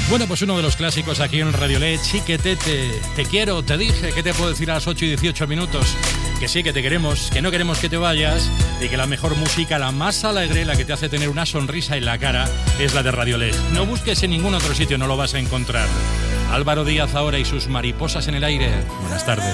Bueno, pues uno de los clásicos aquí en Radio LED, Chiquetete, te quiero, te dije, ¿qué te puedo decir a las 8 y 18 minutos? Que sí, que te queremos, que no queremos que te vayas y que la mejor música, la más alegre, la que te hace tener una sonrisa en la cara, es la de Radio LED. No busques en ningún otro sitio, no lo vas a encontrar. Álvaro Díaz ahora y sus mariposas en el aire. Buenas tardes.